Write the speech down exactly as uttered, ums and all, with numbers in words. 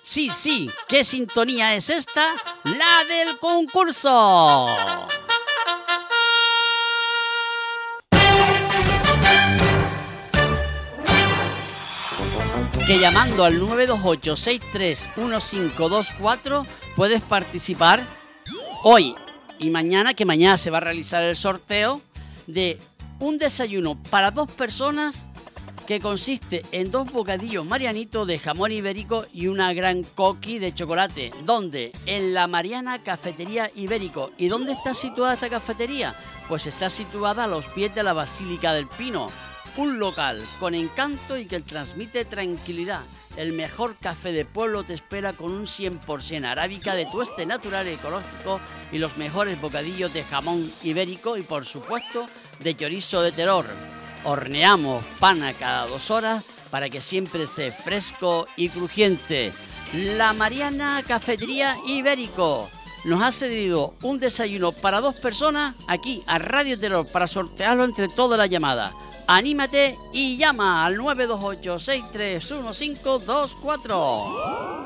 Sí, sí, ¿qué sintonía es esta? ¡La del concurso! Que llamando al nueve dos ocho seis tres uno cinco dos cuatro puedes participar hoy y mañana, que mañana se va a realizar el sorteo de un desayuno para dos personas que consiste en dos bocadillos Marianito de jamón ibérico y una gran coqui de chocolate. ¿Dónde? En la Mariana Cafetería Ibérico. ¿Y dónde está situada esta cafetería? Pues está situada a los pies de la Basílica del Pino. Un local con encanto y que transmite tranquilidad. El mejor café de pueblo te espera con un cien por ciento arábica de tueste natural y ecológico y los mejores bocadillos de jamón ibérico y, por supuesto, de chorizo de Teror. Horneamos pan a cada dos horas para que siempre esté fresco y crujiente. La Mariana Cafetería Ibérico nos ha cedido un desayuno para dos personas aquí a Radio Terror para sortearlo entre toda la llamada. Anímate y llama al nueve dos ocho seis tres uno cinco dos cuatro.